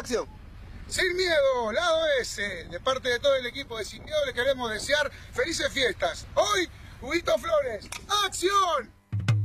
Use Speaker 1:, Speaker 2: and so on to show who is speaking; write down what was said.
Speaker 1: acción.
Speaker 2: Sin miedo, lado S, de parte de todo el equipo de Sin Miedo le queremos desear felices fiestas. Hoy, Huguito Flores, ¡acción!